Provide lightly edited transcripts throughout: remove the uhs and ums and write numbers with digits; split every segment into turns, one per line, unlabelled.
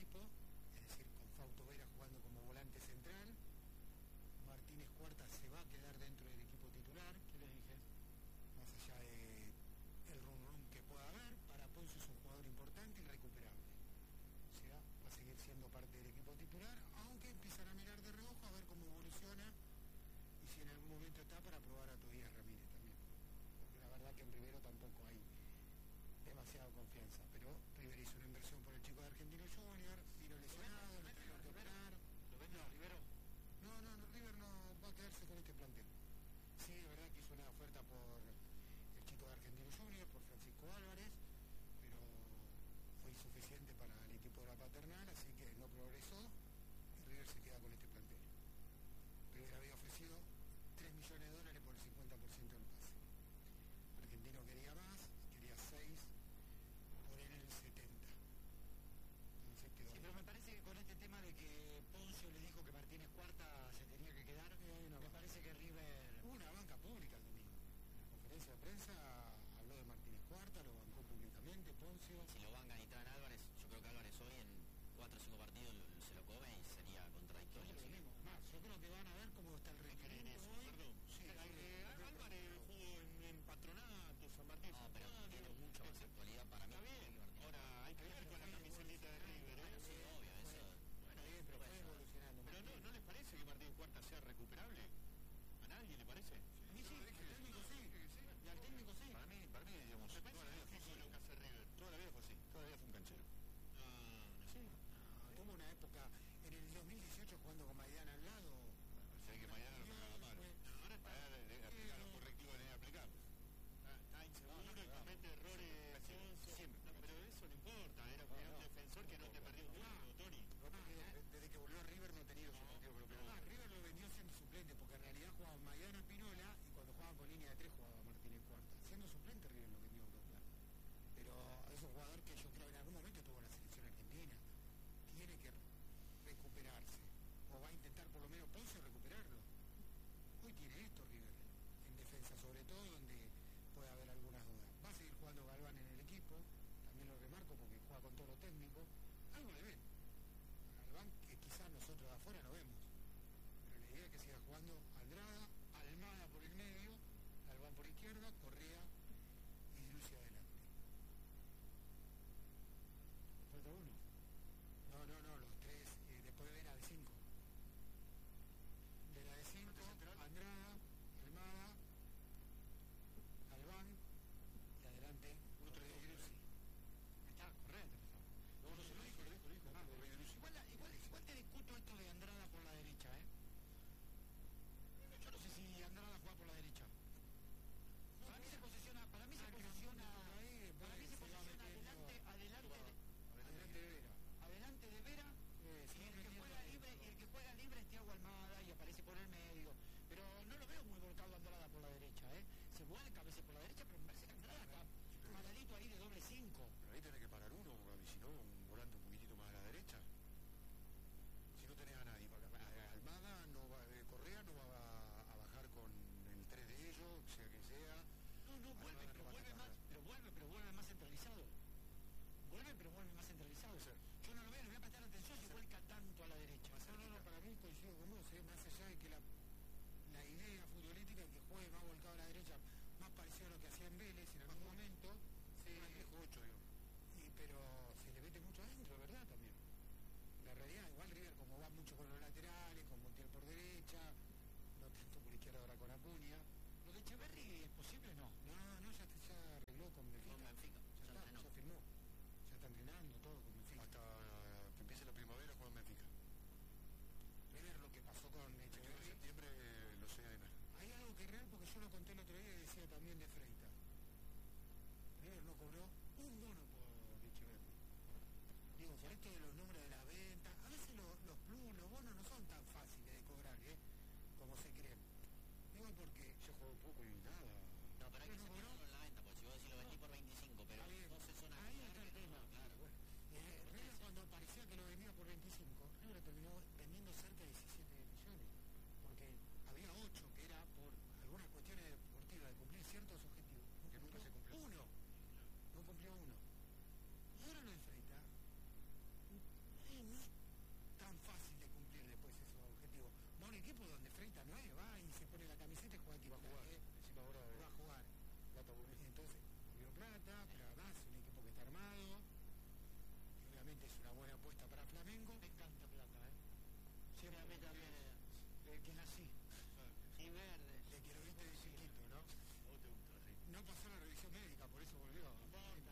equipo, es decir, con Fausto Vera jugando como volante central. Martínez Cuarta se va a quedar dentro del equipo titular. ¿Qué les dije? Más allá de el rum que pueda haber, para Ponce es un jugador importante y recuperable. O sea, va a seguir siendo parte del equipo titular, aunque empezará a mirar de reojo a ver cómo evoluciona y si en algún momento está para probar a Tobías Ramírez también. Porque la verdad que en Rivero tampoco hay demasiada confianza, pero River hizo una inversión por el chico de Argentino Junior, vino lesionado, lo tuvieron que operar.
¿Lo ven a Rivero?
No, River no va a quedarse con este plantel. Sí, es verdad que hizo una oferta por el chico de Argentino Junior, por Francisco Álvarez, pero fue insuficiente para el equipo de la Paternal, así que no progresó y River se queda con este plantel. River había ofrecido $3 millones por el 50% del pase. Argentino quería más, quería 6, por él el 70. Entonces quedó.
Sí, pero me parece que con este tema de que Poncio le dijo que Martínez Cuarta se tenía que quedar, me parece que River...
Hubo una banca pública el domingo. En la conferencia de prensa habló de Martínez Cuarta, lo bancó públicamente, Poncio.
Si lo bancan y traen a Álvarez, yo creo que Álvarez hoy en 4 o 5 partidos se lo come y sería contradictorio.
Yo creo que van a ver cómo está el rendimiento hoy.
Perdón.
Sí,
Álvarez jugó en Patronato, San Martín.
No, pero tiene mucha más actualidad para mí.
Está bien. Ahora hay que ver con la camisetita de River, ¿eh?
Sí, obvio, eso.
Bueno, bien, pero fue evolucionando.
Pero ¿no les parece que Martín Cuarta sea recuperable? ¿A nadie le parece?
A mí sí, al técnico sí. Y al técnico sí.
Para mí, digamos, toda la vida fue lo que hace River. Toda la vida fue así. Toda la vida fue un canchero.
Sí. Tuvo una época en el 2018 jugando con Maidana al lado.
Se ve que mañana lo pegaba mal. Ahora está aplica los correctivos de aplicar. Está inseguro y comete errores siempre. No, pero eso no importa. Era un defensor que no te perdió un juego, Tony.
Desde que volvió a River no ha tenido su partido propio. River lo vendió siendo suplente, porque en realidad jugaba Maidana Pinola y cuando jugaban con línea de 3 jugaba Martínez Cuarta. Siendo suplente River lo vendió a Europa. Pero es un jugador que yo creo que en algún momento tuvo la selección argentina. Tiene que recuperarse. O va a intentar por lo menos Ponce recuperarlo. Hoy tiene esto River, en defensa sobre todo, donde puede haber algunas dudas. Va a seguir jugando Galván en el equipo, también lo remarco porque juega con todo lo técnico. Algo le ven. Galván que quizás nosotros de afuera no vemos. Pero la idea es que siga jugando Andrada, Almada por el medio, Galván por izquierda, Correa y Lucio adelante.
Falta uno.
No, los tres, después de la de 5. De la de 5, Andrada, Almada, Galván y adelante otro de Gruzzi.
Está correcto.
No se lo dijo.
Igual te discuto esto de Andrada por la derecha, ¿eh? Yo no sé si Andrada juega por la derecha. Para mí se posiciona adelante de Vera, y el que juega libre es Thiago Almada y aparece por el medio. Pero no lo veo muy volcado Andrada por la derecha, ¿eh? Se vuelca a veces por la derecha, pero me parece que Andrada está paradito ahí de doble 5.
Pero ahí tenés que parar uno, si no, un volante un poquitito más a la derecha. Si no tenés a nadie, Almada, Correa no va a bajar con el 3 de ellos, sea que sea.
No, vuelve, pero vuelve más centralizado. Vuelve más centralizado.
Sí.
Yo no lo veo, le voy a prestar atención si vuelca tanto a la derecha.
No, para mí coincido con vos, más allá de que la idea futbolística es que juegue más volcado a la derecha, más parecido a lo que hacía en Vélez en algún momento. Sí,
Viejo 8, digo.
Pero se le mete mucho adentro, ¿verdad? También. La realidad, igual River como va mucho con los laterales, con Montiel por derecha, no tanto por izquierda ahora con Acuña.
¿Lo de Echeverri es posible o no?
No, ya arregló con Benfica. Ya firmó. Ya está entrenando todo con Benfica.
Hasta que empiece la primavera juega en Benfica.
River lo que pasó con
En
Echeverri.
septiembre lo sé además.
Hay algo que es real porque yo lo conté el otro día y decía también de Freitas. River no cobró un bono por Echeverri. Digo, por esto de los números de la venta, a veces los plus, los bonos no son tan fáciles de cobrar, como se creen. Digo porque
Yo juego poco y nada.
No, pero hay que separarlo en la venta, porque si vos decís lo vendí por 25, pero entonces son
ahí está el tema.
Claro.
River cuando parecía que lo vendía por 25, River terminó vendiendo cerca de 17 millones. Porque había 8 que era por algunas cuestiones deportivas, de cumplir ciertos objetivos.
Que nunca se cumplió.
No cumplió uno. Y ahora lo de Freitas, Flamengo.
Me encanta Plata, siempre
a mí también.
que nací.
Y verde.
Le quiero viste de chiquito, ¿no?
¿O te gusta, sí?
No pasó la revisión médica, por eso volvió.
No importa,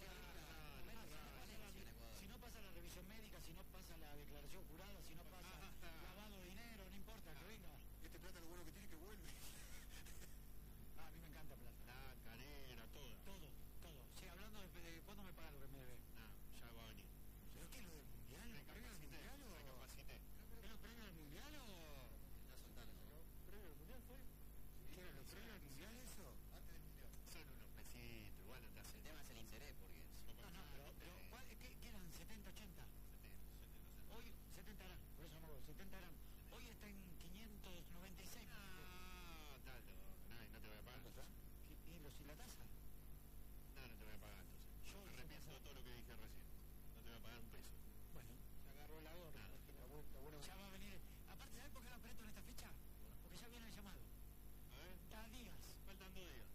si no pasa la revisión médica, si no pasa la declaración jurada, si no pasa lavado de dinero, no importa, que venga.
Este Plata lo bueno que tiene es que vuelve.
A mí me encanta Plata.
La carrera, toda.
Todo. Sí, hablando de cuándo me paga lo que me debe.
Ya va a venir.
¿Pero qué es lo del mundial? ¿Lo previo al mundial o...?
Recapacité.
¿Es lo previo al mundial o...?
Está soltando.
¿Previo al mundial fue?
¿Qué era lo previo al mundial eso?
Antes del mundial. Son unos pesitos, igual no te hace
El tema es el interés, porque
No, pero ¿qué eran? 70, 80. Hoy 70 harán, por eso no me acuerdo, 70 harán. Hoy está en 596.
Tal, no te voy a pagar.
¿Y la tasa?
No te voy a pagar entonces.
Yo
Me arrepiento de todo lo que dije recién. No te voy a pagar un peso.
Bueno, se agarró la gorra. Ya va a venir. Aparte, ¿sabes por qué lo apreto en esta fecha? Porque ya viene el llamado.
A ver,
Da días.
faltan 2 días.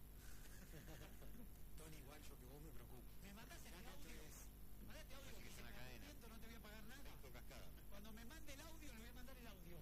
Tony, igual yo que vos me preocupo.
Me mandás el audio. Mandate audio que
es
si
una
me
cadena.
arrepiento no te voy a pagar nada.
Con cascada.
Cuando me mande el audio, le voy a mandar el audio.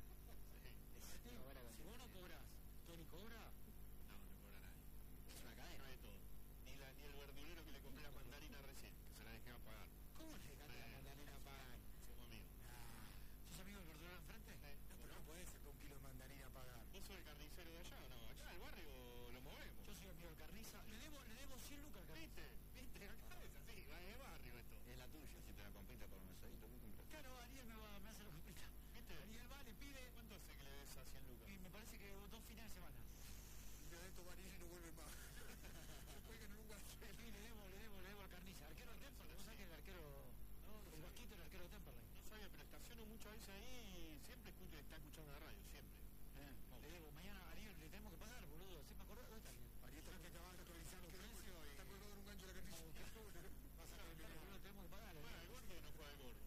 Si vos no cobrás, ¿Tony cobra?
No cobra nadie.
es una
No
cadena.
hay todo. Ni el verdulero que le compré la mandarina recién, que se la dejé a pagar.
¿Cómo le dejaste la mandarina a pagar?
Somos amigos.
¿Sos amigo del verdulero enfrente?
No, pero no podés sacar un kilo de mandarina a pagar.
¿Vos sos el carnicero de allá o no? Acá el barrio lo movemos.
Yo soy amigo del carniza. Le debo 100 lucas al carniza.
¿Viste? Acá es así, va de barrio esto.
Es la tuya, si te la compita por un mesadito, ¿qué compras?
Claro, Ariel me hace la comprita.
¿Viste?
Ariel va, le pide.
¿Cuánto hace que le des a 100 lucas?
Y me parece que 2 fines de semana.
Mira, de estos varios y no vuelven más. Se juegan en un
Sí, le debo al carniza. Arquero de Temperley. Vos sabés que el arquero. El vasquito era arquero de Temperley.
No sabía, pero estaciono muchas veces ahí y siempre está escuchando la radio, siempre.
Le debo. Mañana, Ariel, le tenemos que pagar, boludo. ¿Se me acordó? ¿Dónde está Ariel?
Ariel está que acabas de actualizar los precios y está colgado en un gancho de la carnicería. Vas a tener que
Boludo, tenemos que pagar.
¿Juega el gordo o no juega el gordo?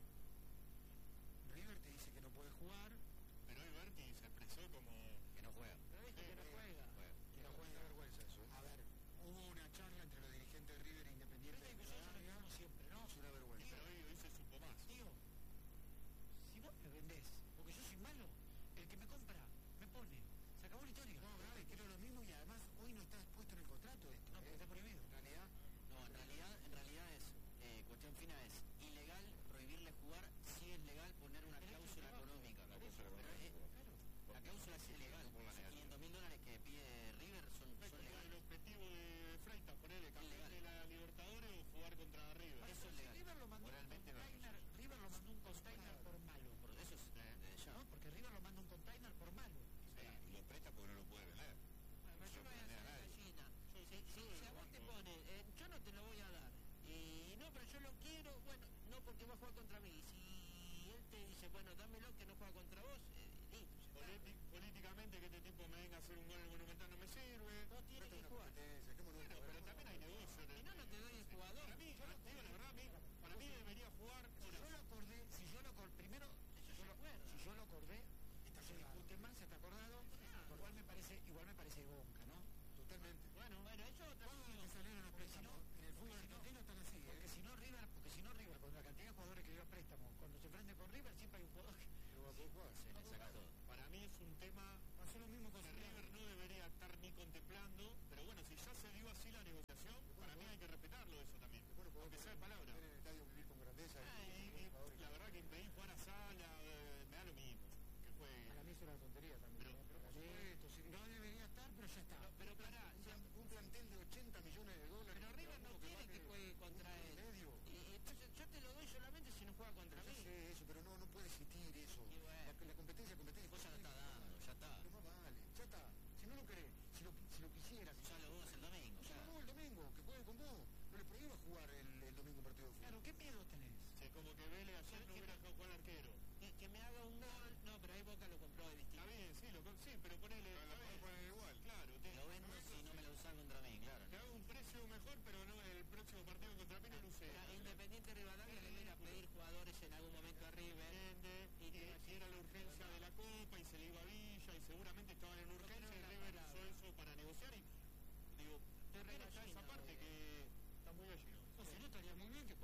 River te dice que no puede jugar.
Pero hoy Berti se expresó como...
Que no juega.
Pero viste que no juega.
Juega.
Que no juega, vergüenza eso. A ver, hubo una charla entre los dirigentes de River e Independiente.
Esta discusión ya la llevamos siempre, ¿no?
Es una vergüenza.
Pero hoy se supo más.
Tío, si vos me vendés, porque yo soy malo, el que me compra, me pone. Se acabó la historia.
No, grave, quiero lo mismo y además hoy no está puesto en el contrato esto.
No, porque está prohibido.
En realidad,
No, en realidad es, cuestión fina es ilegal prohibirle jugar, si es legal poner una cláusula económica. Pero la cláusula es ilegal. $500.000 que pide River son
El
legales.
objetivo de Freitas, ponerle campeón de la Libertadores o jugar contra River.
Eso es legal.
River lo mandó
Moralmente no.
River lo mandó un container por malo.
Por eso es desde ya.
¿No? Porque River lo manda un container por malo.
Y lo presta porque no lo puede vender.
Bueno, yo no voy a hacer gallina. Si a vos te pone, yo no te lo voy a dar. Y no, pero yo lo quiero, bueno, no porque va a jugar contra mí. Si él te dice, bueno, dámelo que no juega contra vos, listo.
Políticamente que este tipo me venga a hacer un gol en el Monumental no me sirve.
No tiene que jugar.
Bueno, pero también hay negocios.
Si no, no te doy el jugador.
Para mí, digo la verdad, para mí debería jugar
Si yo lo acordé, primero, si yo lo acordé, esta se discute más, ¿se está acordado? Igual me parece gonca, ¿no?
totalmente.
Bueno, eso otra
Todos los que salieron a préstamo en el fútbol argentino están así,
Porque si no River, con la cantidad de jugadores que dio a préstamo, cuando se enfrente con River siempre hay un jugador que...
No va a poder jugar.
Se le saca todo.
Para mí es un tema
Pasó lo mismo con
que River no debería estar ni contemplando, pero bueno, si ya se dio así la negociación, para mí hay que respetarlo eso también.
Bueno,
Aunque sea de palabra.
en el estadio vivir con grandeza.
Y la verdad que pedí jugar a Sala, me da lo mismo. Que fue...
Para mí es una tontería también.
Pero-
por supuesto, sí, no debería estar, pero ya está.
Pero pará,
Un plantel de 80 millones de dólares.
pero River no quiere que juegue contra él.
Medio.
Y entonces yo te lo doy solamente si no juega contra
Ya
mí.
sé eso, pero no puede existir eso.
Y bueno.
La competencia.
Vos ya lo está dando, ya está.
Pero más vale, ya está. Si no lo querés, si lo quisieras,
Ya lo vos el domingo, ya.
no, el domingo, que juegue con vos. No le prohíbas jugar el domingo un partido de fútbol.
Claro, ¿qué miedo tenés?
Sí, como que Vélez ayer no hubiera dejado jugar al arquero.
Que me haga un gol. No, pero ahí Boca lo compró de distinto.
Está bien, sí, pero ponele...
Pero la puede poner igual.
Claro,
Lo vendo si no me lo usás contra mí, claro.
te hago un precio mejor, pero no el próximo partido contra mí no lo usé.
Mira, Independiente Rivadavia le viene a pedir jugadores en algún momento a River.
Y era la urgencia de la Copa y se le iba a Villa y seguramente estaban en urgencia y River usó eso para negociar y digo,
Te
era ya
regallina,
esa parte
boludo.
que está muy gallino.
No, si no estaría muy bien que pongan los 500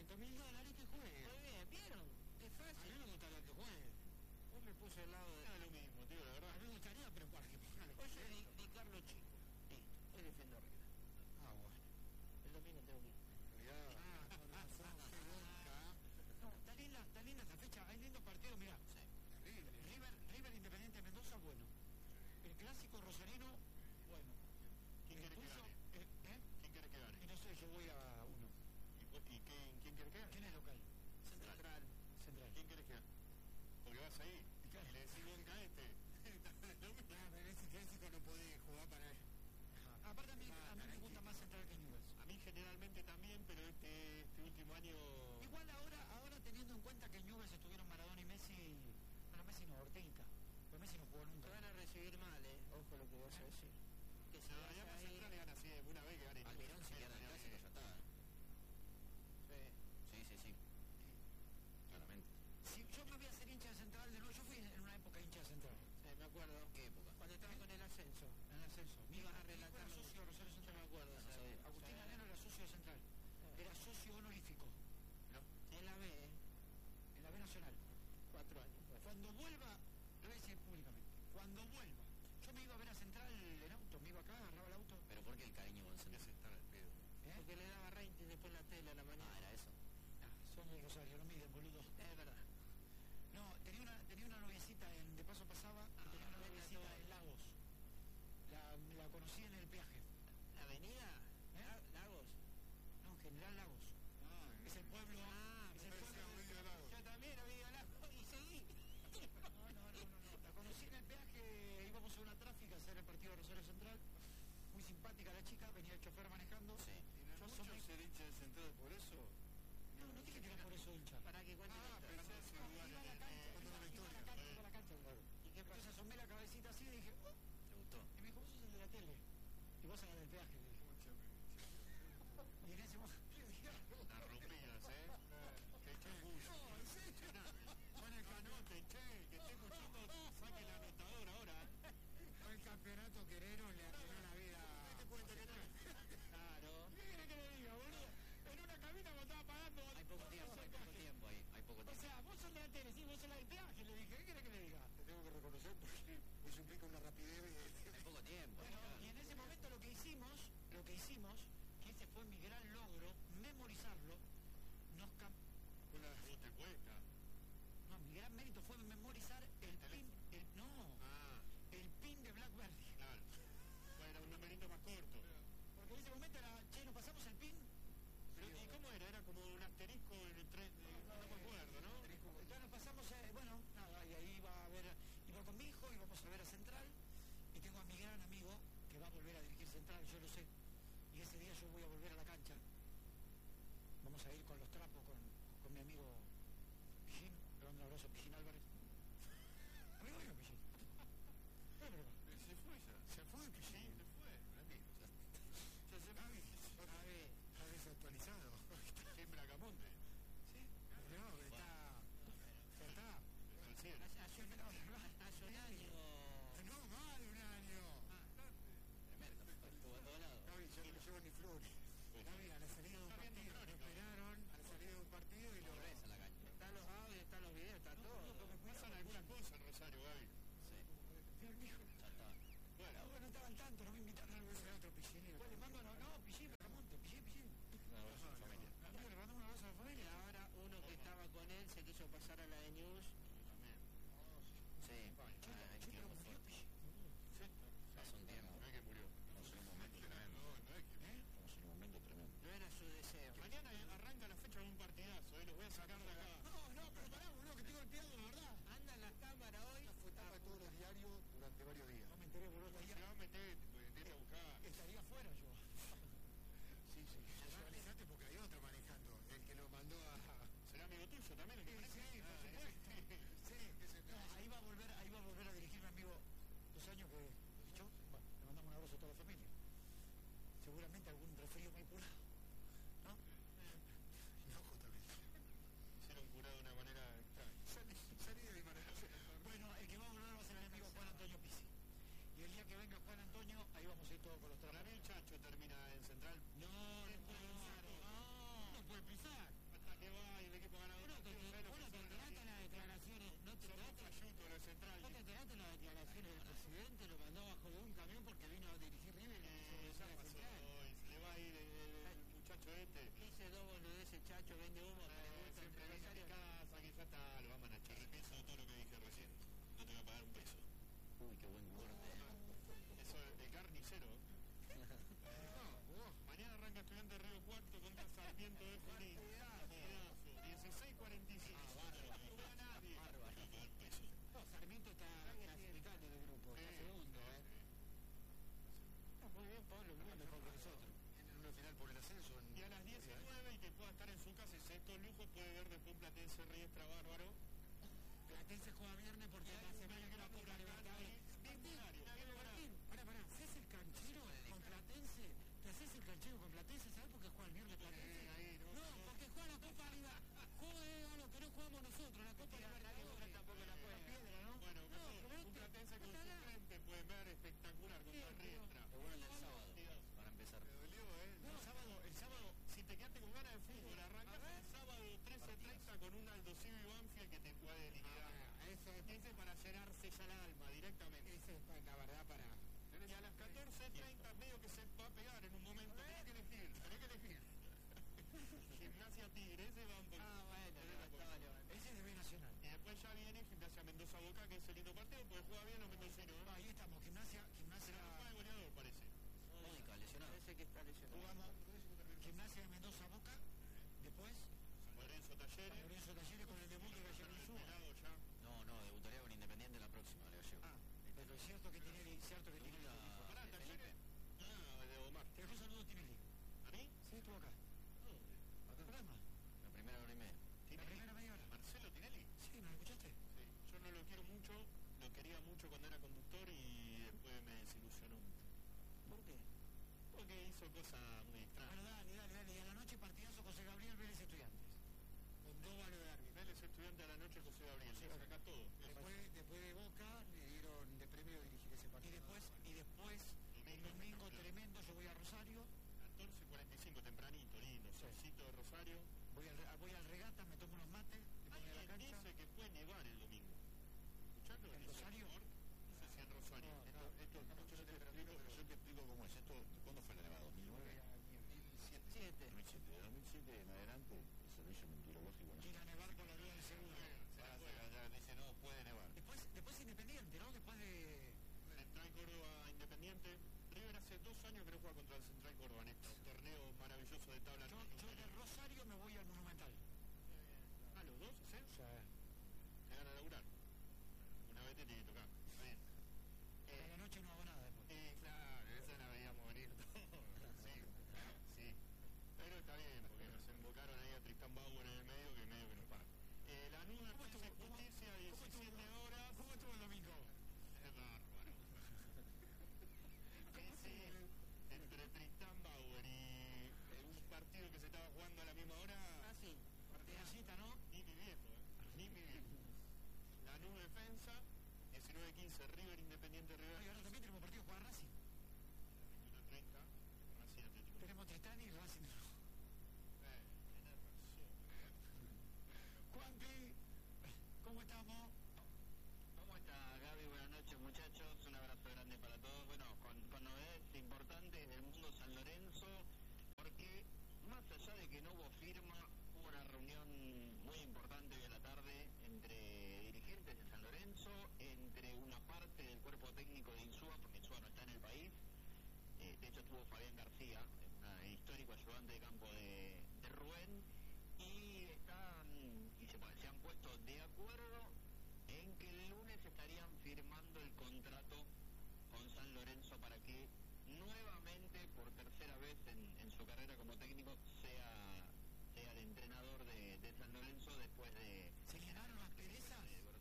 $500.000 que juegue.
Muy bien, ¿vieron? Es
A
fácil.
mí me gustaría que juegue.
Vos me puse al lado de...
Es lo mismo, tío, la verdad.
A mí me gustaría, pero para que ponga lo que
Hoy soy
quiera.
Di Carlo Chico. Listo. Hoy defiendo a River.
Ah, bueno.
El domingo tengo que ir.
Cuidado. Ah, con razón, qué boca.
No, está linda esta fecha. Hay lindos partidos, mirá.
Terrible.
River Independiente de Mendoza, bueno. El clásico rosarino, bueno.
¿Quién quiere que
Tuyo,
gane? ¿Quién quiere que gane?
Y no sé, yo voy a uno.
¿Quién quiere que gane?
¿Quién es local?
Central.
Central.
¿Quién querés que gane? Porque vas ahí y le decís vos caete.
Ah, pero ese clásico no podés jugar para él.
Aparte a mí me gusta más Central que Newell's.
A mí generalmente también, pero este último año...
Igual ahora teniendo en cuenta que en Newell's estuvieron Maradona y Messi, bueno, Messi no, Orteguita, pero Messi no jugó
Te
nunca.
van a recibir mal, Ojo lo que vas a decir. Que si
No,
vas
ya
a
para
ir...
Central le gana así, una vez que gane.
Almirón si pierde el clásico ya está.
Sí.
Sí. Claramente.
Si yo me voy a hacer hincha de Central de nuevo, yo fui en una época hincha de Central.
Me acuerdo.
¿Qué época?
Cuando estaba con el ascenso.
En el ascenso.
Ibas a
Mi hijo
relatar
era
lo-
socio de Rosario Central.
me acuerdo.
No sabía.
Agustín Aleno era socio de Central. Era socio honorífico.
En la B,
En la B Nacional.
4 años. Bueno.
Cuando vuelva, lo voy a decir públicamente, cuando vuelva, yo me iba a ver a Central en auto, me iba acá, agarraba el auto.
¿Pero por qué el cariño con Central?
Ese está al pedo.
Porque le daba rating después en la tele a la mañana.
Ah, era eso.
Son de Rosario, no miden, boludo.
Es verdad.
No, tenía una noviecita de Paso Pasaba, y tenía una noviecita en Lagos. La conocí en el peaje.
¿La avenida? Lagos.
No, en General Lagos. Es el pueblo. Es el pueblo.
Yo también había Lagos y seguí.
No. La conocí en el peaje, íbamos a una tráfica a hacer el partido de Rosario Central. Muy simpática la chica, venía el chofer manejando.
Sí.
Yo soy...
ser hincha de Central por eso?
No dije que era por eso hincha.
Para que cuente la historia.
Pensé ese lugar
Iba a la cancha, iba a la cancha.
¿Y qué
Entonces
pasó?
asomé la cabecita así y dije, oh,
¿Te gustó?
y me dijo, vos sos el de la tele. Y vos sos el del peaje, le dije. Y en ese momento le dije,
Las rompidas, Que changullo.
no, en serio.
Pon el canote, che, que esté escuchando, saque el anotador ahora.
Fue el campeonato querero, le arruinó la vida.
¿Te cuenta que no?
Claro.
¿Qué querés que le diga, boludo? En una cabina vos estabas pagando.
Hay poco tiempo ahí. Hay poco
O
tiempo.
sea, vos sos de la tele, sí, vos sos la del peaje, le dije, ¿qué querés que le diga?
Te tengo que reconocer porque eso implica una rapidez.
Hay poco tiempo.
Bueno, y en ese momento lo que hicimos, que ese fue mi gran logro, memorizarlo,
¿Te cuesta?
no, mi gran mérito fue memorizar el pin, el pin de Blackberry.
Claro. Era un numerito más corto.
Porque en ese momento era, che, ¿nos pasamos el pin?
Pero, ¿y cómo era? Era como un asterisco en el 3, no me acuerdo, ¿no?
Entonces nos pasamos, bueno, nada, y ahí iba con mi hijo, íbamos a ver a Central, y tengo a mi gran amigo que va a volver a dirigir Central, yo lo sé, y ese día yo voy a volver a la cancha. Vamos a ir con los trapos, con mi amigo Pichín, le mando un abrazo a Pichín Álvarez. Amigo mío, Pichín. No hay problema.
Se fue ya.
Se fue, que
Sí,
sí.
se fue.
Ya se fue.
Está desactualizado.
En Bracamonte.
Sí. No, está.
Al cielo.
Hace un año.
No, más de un año.
Tremendo. Estuvo a todos lados.
Gaby, yo no le llevo ni flores. Gaby, a la salida de un partido, lo esperaron a la salida de un partido y lo
Volvés a la cancha.
Están los audios, están los videos, está todo.
Pasan algunas cosas en Rosario, Gaby.
Sí.
Fui al viejo.
Ya está.
Bueno,
No estaban tanto, no me invitaron a ver otro Pichín. Después le mando, Pichín, Bracamonte, Pichín.
Un abrazo a la familia.
Amigo, le mandamos un abrazo a la
Y
familia.
ahora uno que estaba con él se quiso pasar a la de News.
también.
Sí. Hay
Che, pero
tiempo
murió
fuerte.
Pichín.
Pasó un tiempo.
No es que murió.
Estamos en un momento tremendo.
No es que...
Estamos en un momento tremendo.
No era su deseo.
Mañana arranca la fecha de un partidazo, los voy a sacar de acá.
No, pero pará, boludo, que estoy golpeado, la verdad.
Anda en la cámara hoy.
fue tapa de todos los diarios durante varios días.
No me enteré, boludo,
Se va a meter, a buscar.
estaría afuera yo.
Sí. Visualizate porque hay otro manejando. El que lo mandó a.
¿Será amigo tuyo también el que maneja?
Sí, por supuesto. Sí, ese
No, ahí va a volver a dirigir mi amigo 2 años que yo. Bueno, le mandamos un abrazo a toda la familia. Seguramente algún resfrío manipulado. ¿No?
No, justamente.
Hicieron curado de una manera extraña.
Salí de mi manera.
Bueno, el que va a volver va a ser el amigo Juan Antonio Pizzi. Y el día que venga Juan Antonio, ahí vamos a ir todos con los
Para
trapos.
mí el Chacho termina en Central.
No puede pisar.
No puede pisar. el equipo ganador.
Bueno, te enteraste las declaraciones, no te enteraste las declaraciones del presidente, lo mandó bajo de un camión porque vino a dirigir River y
Ya pasó, y se le va a ir el muchacho este.
Ese dos boludeces, Chacho, vende humo, que le gusta
Siempre viene a mi casa, que ya está, lo va a manachar.
Repienso todo lo que dije recién. No te voy a pagar un peso.
Uy, qué buen corte.
Eso de carnicero. Mañana arranca Estudiante de Río Cuarto contra Sarmiento de Junín. 16:45. No va nadie.
No, Sarmiento está clasificando del grupo, está segundo, Está muy bien, Pablo, muy mejor que nosotros.
En una final por el ascenso.
Y a las 19 y que pueda estar en su casa y sexto lujo puede ver después un Platense Riestra bárbaro.
Platense juega viernes porque la semana que la Copa Libertadores. Martín, pará, ¿haces el canchero con Platense? ¿Te haces el canchero con Platense? ¿Sabes por qué juega el viernes Platense? No, porque juega la Copa Libertadores. Juega lo que no jugamos nosotros, la Copa Libertadores. Tampoco la juega. Piedra, ¿no?
Bueno, un Platense con suplente puede ver espectacular contra Riestra.
Lo bueno el sábado, para empezar.
Me dolió, El sábado, si te quedaste con ganas de fútbol, arrancas el sábado 13:30 con un Aldo Civi Banfield que te puede liquidar. Ese para llenarse ya el alma directamente.
Ese es la verdad para...
Y a las 14:30 medio que se va a pegar en un momento. Tenés que elegir. Gimnasia Tigre, ese va un poquito.
Ese es de B Nacional.
Y después ya viene Gimnasia Mendoza Boca, que es el lindo partido, porque juega bien los mendocinos.
Ahí estamos, Gimnasia...
Se la juega de goleador, parece.
Mónica, lesionado.
Parece que está lesionado.
Jugamos Gimnasia de Mendoza Boca, después
San Lorenzo Talleres.
Lorenzo Talleres con el debut de Gallego Insúa.
Pelado ya.
No, debutaría con Independiente la próxima, le gallego.
Pero es cierto que Tinelli,
Pará, Talleres. De Omar.
Te dejo un saludo, Tinelli.
¿A mí?
Sí, estuvo acá. Programa.
La primera hora y media.
La primera media hora.
Marcelo Tinelli.
Sí, ¿me lo escuchaste?
Sí. Yo no lo quiero mucho, lo quería mucho cuando era conductor y después me desilusionó mucho.
¿Por qué?
Porque hizo cosas muy extrañas.
Bueno, dale. Y a la noche partidazo José Gabriel Vélez Estudiantes. Con 2 balos de árbitro.
Vélez Estudiante a la noche, José Gabriel. Le saca todo.
Después de Boca le dieron de premio dirigir ese partido. Y después el domingo tremendo, yo voy a Rosario.
14:45, tempranito, lindo. Solcito de Rosario.
Voy al regata, me tomo unos mates, me voy a la
Alguien
cancha.
dice que puede nevar el domingo. ¿Escuchando?
¿En Rosario?
No sé si en Rosario.
Yo te explico cómo es. ¿Cuándo fue la nevada? ¿2009? 2007. De 2007 en adelante, el servicio meteorológico no.
Ir a nevar con la duda del seguro.
Ya dice, no, puede nevar.
Después Independiente, ¿no? Después de...
Central Córdoba Independiente. River hace 2 años que no juega contra el Central Córdoba, Néstor. Un torneo maravilloso de tabla.
Yo de Rosario me voy al Monumental.
¿A los dos? ¿Sí?
O sea,
Te van a laburar. Una vez te tiene que tocar. Está bien.
a la noche no hago nada después.
Claro, esa la veíamos venir todos. Sí. Pero está bien, porque nos invocaron ahí a Tristán Bauer en el medio que nos paga. La nube Defensa y Justicia, 17 horas.
¿Cómo estuvo el domingo?
Es bárbaro. Sí, entre Tristán Bauer y un partido que se estaba jugando a la misma hora.
Ah, sí.
Partidacita, ¿no?
Ni mi viejo, ni mi viejo. La nube Defensa, 19:15, River Independiente
Y
River.
ahora también tenemos partido para Racing.
21:30, Racing Atlético.
Tenemos Tristán y Racing.
Tenés razón.
Juanpi, ¿cómo estamos?
¿Cómo está, Gaby? Buenas noches, muchachos. Un abrazo grande para todos. Bueno, con novedades importantes del mundo San Lorenzo, porque más allá de que no hubo firma, hubo una reunión muy importante hoy a la tarde entre dirigentes de San Lorenzo, entre una parte del cuerpo técnico de Insúa, porque Insúa no está en el país. De hecho, estuvo Fabián García, un histórico ayudante de campo de Rubén, y se han puesto de acuerdo en que el lunes estarían firmando el contrato con San Lorenzo para que nuevamente, por tercera vez en su carrera como técnico, sea el entrenador de San Lorenzo después de...
¿Se llenaron las perezas?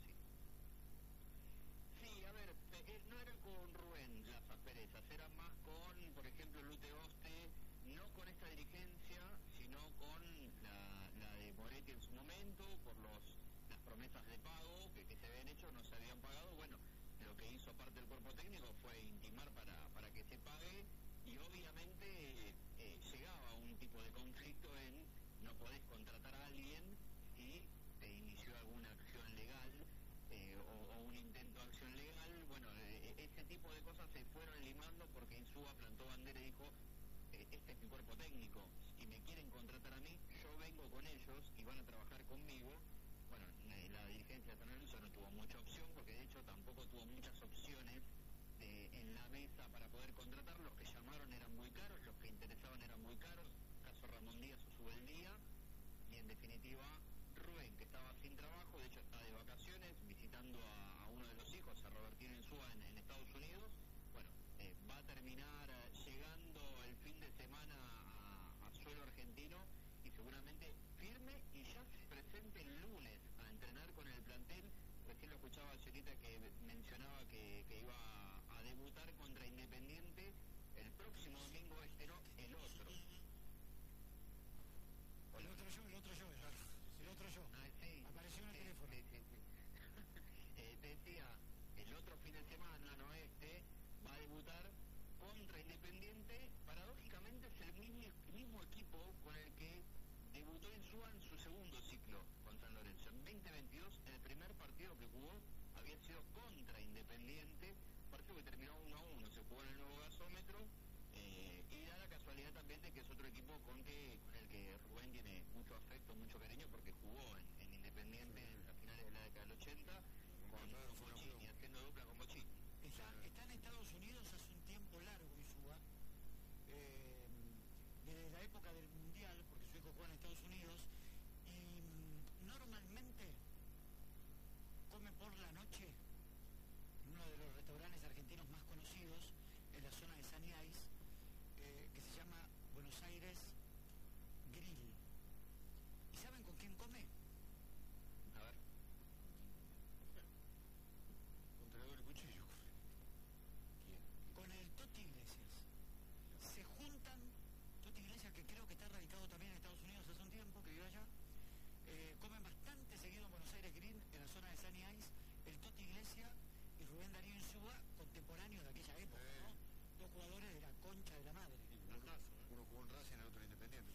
Sí, a ver, no era con Rubén las asperezas, era más con, por ejemplo, Lute Oste, no con esta dirigencia, sino con la de Moretti en su momento, por las promesas de pago que se habían hecho, no se habían pagado. Bueno, lo que hizo parte del cuerpo técnico fue intimar para que se pague, y obviamente llegaba un tipo de conflicto en no podés contratar a alguien un intento de acción legal. Bueno, ese tipo de cosas se fueron limando porque Insúa plantó bandera y dijo, este es mi cuerpo técnico, si me quieren contratar a mí, yo vengo con ellos y van a trabajar conmigo. Bueno, la dirigencia de San Lorenzo no tuvo mucha opción, porque de hecho tampoco tuvo muchas opciones en la mesa para poder contratar. Los que llamaron eran muy caros, los que interesaban eran muy caros, caso Ramón Díaz o Subeldía, y en definitiva Rubén, que estaba sin trabajo, de hecho está de vacaciones, visitando a uno de los hijos, a Robertino Insúa en Estados Unidos. Bueno, va a terminar llegando el fin de semana a suelo argentino y seguramente firme y ya se presente el lunes a entrenar con el plantel. Recién lo escuchaba a Chelita que mencionaba que iba a debutar contra Independiente el próximo domingo, no, el otro.
El otro yo.
Ah, sí.
Apareció en el teléfono.
Decía, el otro fin de semana, no va a debutar contra Independiente. Paradójicamente es el mismo equipo con el que debutó Insúa en su segundo ciclo con San Lorenzo. En 2022, el primer partido que jugó había sido contra Independiente, partido que terminó 1-1, se jugó en el nuevo gasómetro, y da la casualidad también de que es otro equipo con el que Rubén tiene mucho afecto, mucho cariño, porque jugó en Independiente a finales de la década del 80 con Bochini, haciendo dupla con Bochini.
Está en Estados Unidos hace un tiempo largo Insúa, desde la época del Mundial, porque su hijo juega en Estados Unidos, y normalmente come por la noche en uno de los restaurantes argentinos más conocidos en la zona de San Ice, que se llama Buenos Aires Grill. ¿Y saben con quién come?
A ver.
Con tenedor y cuchillo.
Con el Toti Iglesias. Se juntan, Toti Iglesias, que creo que está radicado también en Estados Unidos hace un tiempo, que vive allá, comen bastante seguido en Buenos Aires Green, en la zona de Sunny Ice, el Toti Iglesias y Rubén Darío Insúa, contemporáneos de aquella época, ¿no? Dos jugadores de la concha de la madre.
Uno jugó en Racing, el otro en Independiente.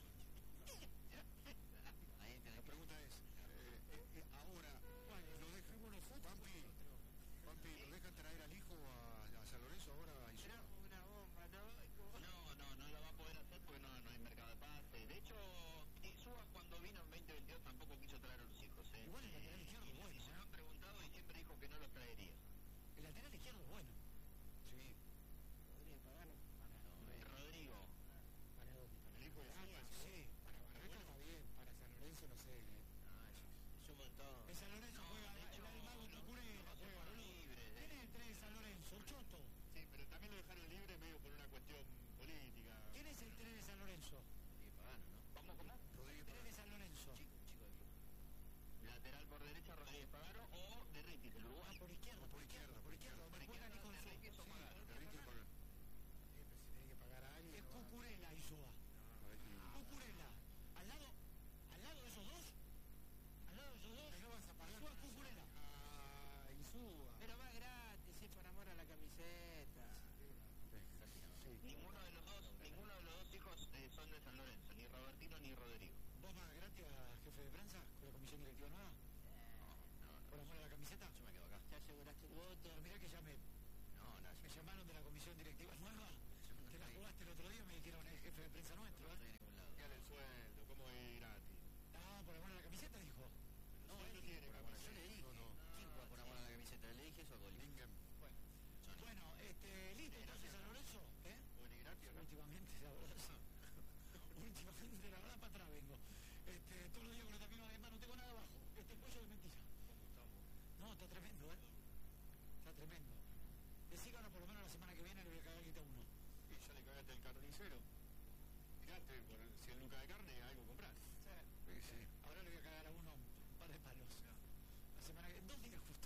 La pregunta es, ahora, ¿lo dejémonos Pampi, ¿lo dejan traer al hijo a San Lorenzo ahora a Insúa?
Una bomba, ¿no?
No lo va a poder hacer porque no hay mercado de pase. De hecho, Insúa cuando vino en 2022 tampoco quiso traer a los hijos.
Igual el lateral izquierdo es bueno.
Y se lo han preguntado y siempre dijo que no los traería.
El lateral izquierdo es bueno.
Sí.
Podría pagar.
Rodrigo.
El hijo de Insúa.
Sí,
Para Barreto está bien, para San Lorenzo no sé.
Es un montón.
en San Lorenzo juega
de hecho,
el Mago Cucurella, juega, boludo.
libre.
¿Quién es el 3 de San Lorenzo? El Choto.
Sí, pero también lo dejaron libre medio por una cuestión política.
¿Quién es el 3 de San Lorenzo?
Y Pagano, ¿no? ¿Cómo?
Rodríguez
3 de San Lorenzo.
Chico del club. Lateral por derecha, Rodríguez Pagano o de Ritis, el
Ah,
uruguayo.
por izquierda. Donde juega Nico
de Ritis o Pagano.
Ricky con el... pero si tiene que pagar a alguien...
Es
no va.
Cucurella Insúa. Cucurella. Al lado de esos dos.
No vas a pagar
Insúa Cucurella.
a Insúa.
Pero va gratis, es por amor a la camiseta.
Sí.
Ninguno de los dos hijos son de San Lorenzo, ni Robertino ni Rodrigo.
¿Vos más gratis a jefe de prensa con la comisión directiva nueva? ¿Por amor a la camiseta?
Yo me quedo acá.
¿Ya aseguraste el voto?
Pero mirá que ya me llamaron de la comisión directiva nueva. Te la jugaste el otro día, me dijeron es jefe de prensa nuestro.
No estoy en ningún lado.
Dale el sueldo, ¿cómo es gratis?
No, por amor a la camiseta dijo.
No,
Sueldo
él
tiene,
por amor, yo le dije.
No.
¿Quién juega por amor a la camiseta? Le dije eso a Coli.
Bingham.
Bueno, listo, entonces San Lorenzo,
¿Puede gratis acá?
últimamente la verdad, últimamente la verdad para atrás vengo. Todos los días con esta misma además no tengo nada abajo. Pollo de mentira.
¿Cómo estamos?
No, está tremendo, Está tremendo. Decí que ahora por lo menos la semana que viene le voy a cagar guita a uno.
Y ya le cagaste el carnicero. Mirate, por 100 lucas de carne, algo comprar.
Sí.
Ahora le voy a cagar a uno un par de palos. La semana que 2 días justo.